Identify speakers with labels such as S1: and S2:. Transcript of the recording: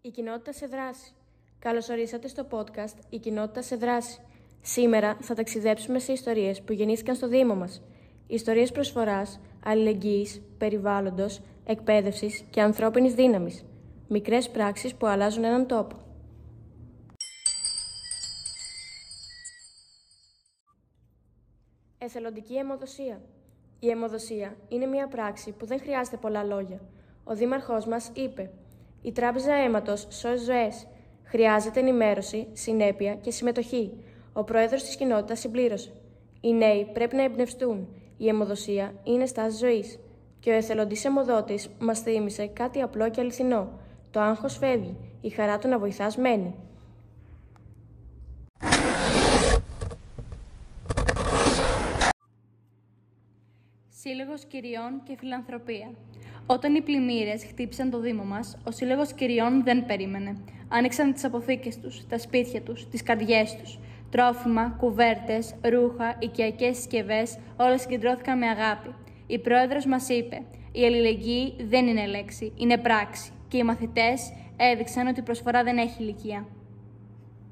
S1: Η κοινότητα σε δράση. Καλώς ορίσατε στο podcast «Η κοινότητα σε δράση». Σήμερα θα ταξιδέψουμε σε ιστορίες που γεννήθηκαν στο Δήμο μας. Ιστορίες προσφοράς, αλληλεγγύης, περιβάλλοντος, εκπαίδευσης και ανθρώπινης δύναμης. Μικρές πράξεις που αλλάζουν έναν τόπο. Εθελοντική αιμοδοσία. Η αιμοδοσία είναι μια πράξη που δεν χρειάζεται πολλά λόγια. Ο δήμαρχός μας είπε: «Η τράπεζα αίματος σώζει ζωές. Χρειάζεται ενημέρωση, συνέπεια και συμμετοχή». Ο πρόεδρος της κοινότητας συμπλήρωσε: «Οι νέοι πρέπει να εμπνευστούν. Η αιμοδοσία είναι στάση ζωής». Και ο εθελοντής αιμοδότης μας θύμισε κάτι απλό και αληθινό: το άγχος φεύγει, η χαρά του να βοηθάς μένει.
S2: Σύλλογος Κυριών και Φιλανθρωπία. Όταν οι πλημμύρες χτύπησαν το Δήμο μας, ο Σύλλογος Κυριών δεν περίμενε. Άνοιξαν τις αποθήκες τους, τα σπίτια τους, τις καρδιές τους. Τρόφιμα, κουβέρτες, ρούχα, οικιακές συσκευές, όλα συγκεντρώθηκαν με αγάπη. Η πρόεδρος μας είπε: «Η αλληλεγγύη δεν είναι λέξη, είναι πράξη». Και οι μαθητές έδειξαν ότι η προσφορά δεν έχει ηλικία.